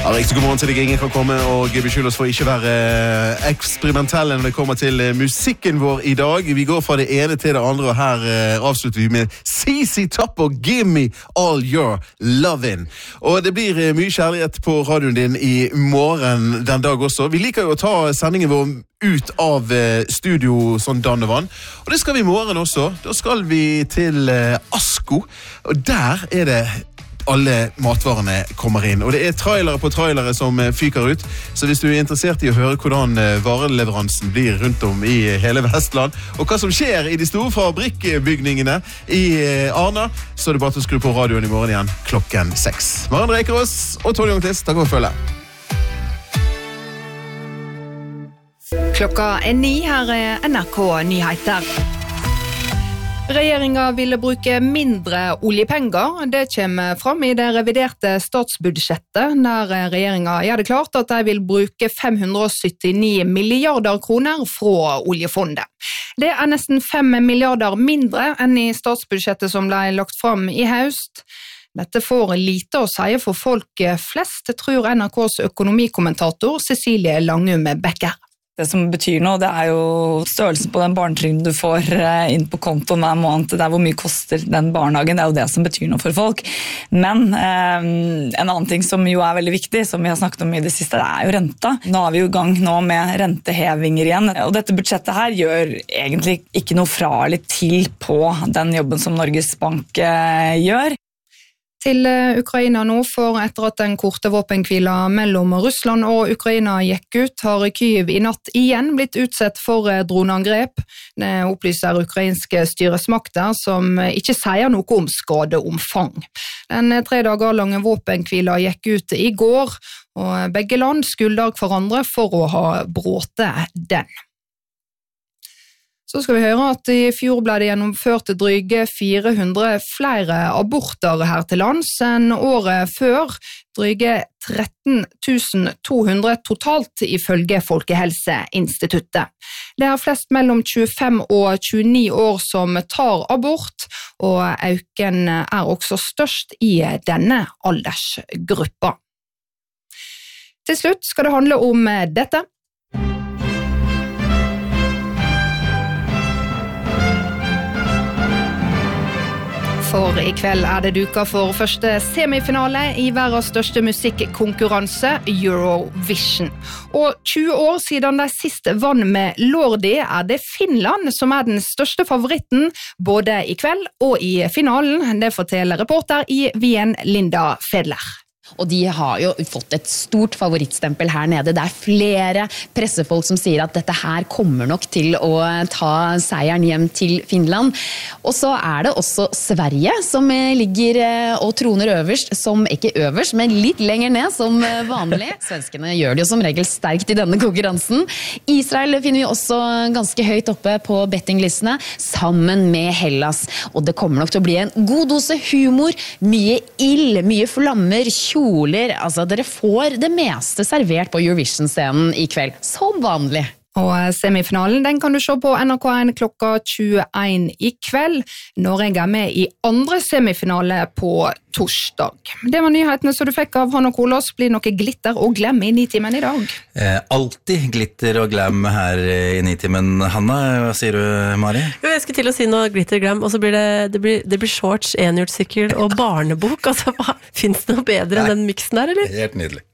Riktig god morgen til deg. Ingen kan komme og beskylde oss for ikke å være eksperimentelle når det kommer til musikken vår i dag. Vi går fra det ene til det andre, og her avslutter vi med ZZ Top og Gimme All Your Lovin'. Og det blir mye kjærlighet på radioen din i morgen den dag også. Vi liker jo å ta sendingen vår ut av studio sånn dannevann, og det skal vi i morgen også. Da skal vi til Asko, og der det alle matvarene kommer inn, og det trailere på trailere som fyker ut, så hvis du interessert i å høre hvordan vareleveransen blir rundt om i hele Vestland, og hva som skjer i de store fabrikkbygningene i Arna, så det bare til å skru på radioen i morgen igjen klokken 6. Maren Reikerås og Tony Jonklis, takk for følget. Klokka 9, her NRK Nyheter. Regjeringen ville bruke mindre oljepenger. Det kommer fram i det reviderte statsbudsjettet, der regjeringen gjør det klart at de vil bruke 579 milliarder kroner fra oljefondet. Det nesten 5 milliarder mindre enn i statsbudsjettet som ble lagt fram i høst. Dette får lite å si for folk flest, tror NRKs økonomikommentator Cecilie Langum Becker. Det som betyr noe, det jo størrelsen på den barnetrygden du får inn på kontoen hver måned. Det hvor mye koster den barnehagen, det jo det som betyr noe for folk. Men en annen ting som jo veldig viktig, som vi har snakket om i det siste, det jo renta. Nå vi jo i gang nå med rentehevinger igjen, og dette budsjettet her gjør egentlig ikke noe farlig til på den jobben som Norges Bank gjør. Til Ukraina nå, for etter at den korte våpenhvila mellom Russland og Ukraina gikk ut, har Kyiv i natt igjen blitt utsatt for droneangrep. Det opplyser ukrainske styresmakter som ikke sier noe om skadeomfang. Den 3 dager lange våpenhvila gikk ut i går, og begge land skylder hverandre for å ha bråte den. Så skal vi høre at i fjor ble det gjennomført dryge 400 flere aborter her til lands enn året før, dryge 13 200 totalt ifølge Folkehelseinstituttet. Det flest mellom 25 og 29 år som tar abort, og øken også størst i denne aldersgruppa. Til slutt skal det handle om dette. For i kveld det duka for første semifinale i verdens største musikkonkurranse, Eurovision. Og 20 år siden de sist vann med Lordi, det Finland som den største favoritten, både i kveld og i finalen. Det forteller reporter i Wien, Linda Fedler. Og de har jo fått et stort favorittstempel her nede. Det flere pressefolk som sier at dette her kommer nok til å ta seieren hjem til Finland. Og så det også Sverige som ligger og troner øverst, som ikke øverst, men litt lenger ned som vanlig. Svenskene gjør det jo som regel sterkt i denne konkurransen. Israel finner vi også ganske høyt oppe på bettinglistene, sammen med Hellas. Og det kommer nok til å bli en god dose humor, mye ild, mye flammer, kjoler, altså dere får det meste servert på Eurovision-scenen i kveld, som vanlig. Og semifinalen, den kan du se på NRK1 klokka 21 i kveld. Norge med i andre semifinale på torsdag. Det var nyhetene som du fikk av Hanna Kolås. Blir noe glitter og glem i Nitimen i dag? Alltid glitter og glem her i Nitimen. Hanna, hva sier du, Mari? Jo, jeg skulle til å si noe glitter og glem, og så blir det blir shorts, enhjulssykkel og barnebok. Altså, finnes det noe bedre enn den miksen her, eller? Helt nydelig.